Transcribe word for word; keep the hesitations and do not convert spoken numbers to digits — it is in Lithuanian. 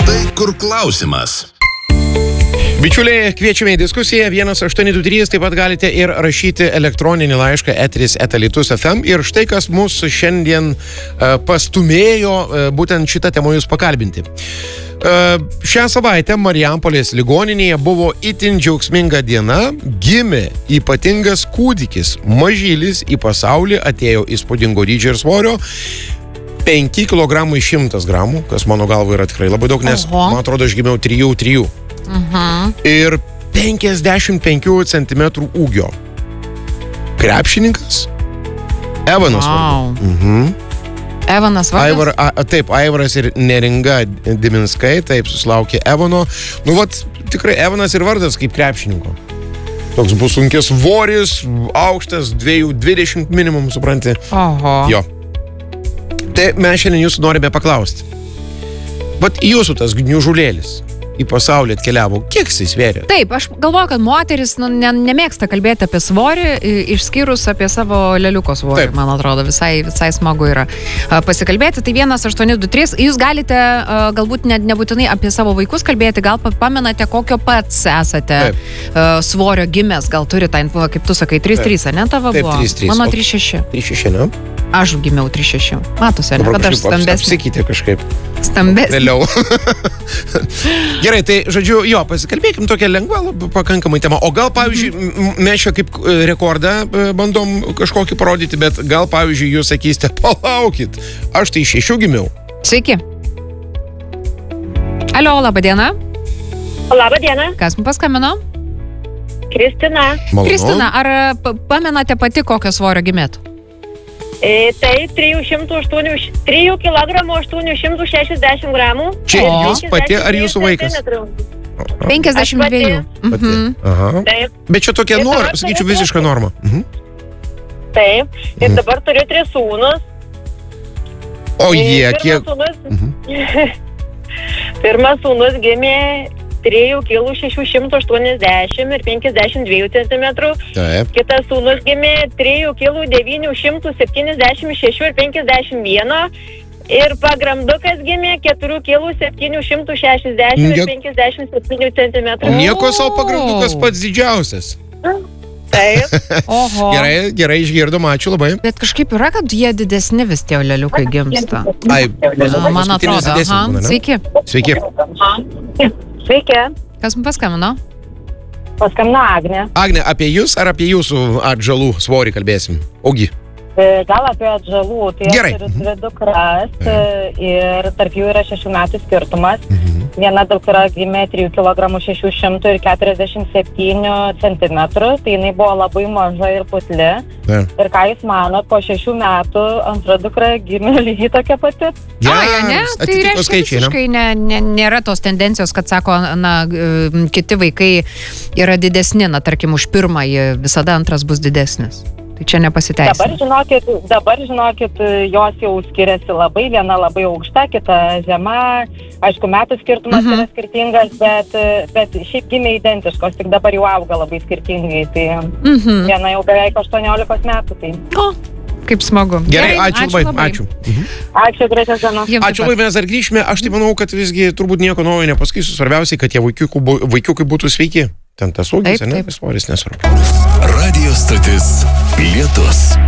Tai kur klausimas? Bičiuliai, kviečiame į diskusiją vienas aštuoni du trys, taip pat galite ir rašyti elektroninį laišką eteris eta alytus ef em. Ir štai kas mūsų šiandien uh, pastumėjo uh, būtent šitą temą jūs pakalbinti. Uh, šią savaitę Marijampolės ligoninėje buvo itin džiaugsminga diena, gimė ypatingas kūdikis, mažylis, į pasaulį atėjo įspūdingo dydžio ir svorio, penki kilogramai šimtas gramų, kas mano galva yra tikrai labai daug, nes, Oho. man atrodo, aš gimiau trijų trijų. Mhm. Ir penkiasdešimt penkių centimetrų ūgio. Krepšininkas Evanas. Wow. Mhm. Evanas vardas? Aivar, a, taip, Aivaras ir Neringa Diminskai, taip, susilaukė Evano. Nu, vat, tikrai Evanas ir vardas kaip krepšininko. Toks bus sunkis svoris, aukštas, dviejų dvidešimt minimum, supranti. Oho. Jo. Tai mes šiandien jūsų norime paklausti. Vat jūsų tas gniužulėlis į pasaulį atkeliavo, kiek jisai svėrė? Taip, aš galvoju, kad moteris nu, ne, nemėgsta kalbėti apie svorį, i- išskyrus apie savo leliuko svorį. Taip. Man atrodo, visai, visai smagu yra a, pasikalbėti. Tai vienas aštuoni du trys. Jūs galite a, galbūt net nebūtinai apie savo vaikus kalbėti, gal pa- pamenate, kokio pats esate Taip. a, svorio gimęs, gal turi tą info, kaip tu sakai, trys trys, ne tavo Taip, buvo? trys trys. Mano O- trys šeši. trys šeši, ne? Aš gimiau trys šeši. Matosi, ne, Dabar kad aš kažkaip aps- stambesnė. apsikeitė kažkaip Stambesnė. vėliau. Gerai, tai žodžiu, jo, pasikalbėkim tokią lengvą labai pakankamai temą. O gal, pavyzdžiui, m- mes čia kaip e, rekordą e, bandom kažkokį parodyti, bet gal, pavyzdžiui, jūs sakysite, palaukit, aš tai iš šešių gimiau. Sveiki. Alio, laba diena. Labą dieną, Kas mums paskambino? Kristina. Malonu. Kristina, ar p- pamenate pati, kokio svorio gimėt? E, tai trijų kilogramų aštuonių šimtų šešiasdešimt gramų. Čia O. jūs pati ar jūsų vaikas? penkiasdešimt Aš pati. dviejų. Pati. Mhm. Aha. Taip, Bet čia tokia Ir norma, dabar sakyčiau, turiu visiška norma. Mhm. taip. Ir Mhm. dabar turiu tris sūnus. O E, jie, pirmas kiek... Sūnus, Mhm. pirmas sūnus gimė trijų kilų šešių šimtų aštuoniasdešimt ir penkiasdešimt dviejų centimetrų. Taip. Kitas sūnus gimė trijų kilų devynių šimtų septyniasdešimt šešių ir penkiasdešimt vieno. Ir pagramdukas gimė keturių kilų septynių šimtų šešiasdešimt ir Niek- penkiasdešimt septynių centimetrų. Nieko savo pagrandukas pats didžiausias. Taip. Oho. Gerai, gerai išgirdom, ačiū labai. Bet kažkaip yra, kad jie didesni vis tie leliukai gimsta. Ai, Na, man paskutinis atrodo. didesnis Aha. būna, ne? Sveiki. Sveiki. Sveiki. Kas mums paskambino? Paskambino Agnė. Agne, apie jūs ar apie jūsų atžalų svorį kalbėsim? Ogi. E, Gal apie atžalų. Tai Gerai. aš turiu dvi dukras e, ir tarp jų yra šešių metų skirtumas. Mhm. Viena dukra gimė trijų kilogramų šešių šimtų ir keturiasdešimt septynių centimetrų. Tai jinai buvo labai maža ir putli. Ne. Ir ką jūs manot, po šešių metų antra dukra gimė lygiai tokia pati. Ai, ne? Tai atitiko reiškia skaičiai, ne? visiškai ne, ne, nėra tos tendencijos, kad sako, na, e, kiti vaikai yra didesni, na, tarkim, už pirmąjį visada antras bus didesnis. Tai čia Dabar nepasiteisina. žinokit, dabar žinokit, jos jau skiriasi labai, viena labai aukšta, kita žema, aišku, metų skirtumas Mhm. yra skirtingas, bet, bet šiaip gimė identiškos, tik dabar jau auga labai skirtingai, tai Mhm. viena jau beveik aštuoniolikos metų, tai O, kaip smagu. Gerai, ačiū labai, ačiū. Mhm. ačiū, gražios dienos. Jums taip Ačiū pat. labai, mes dar grįžime. Aš tai manau, kad visgi turbūt nieko naujo nepasakysiu. Svarbiausiai, kad tie vaikiukai, bu- vaikiukai būtų sveiki. Ten tas ūgis, Taip, ne? taip. Svoris nesvarbu. Radio stotis Lietus.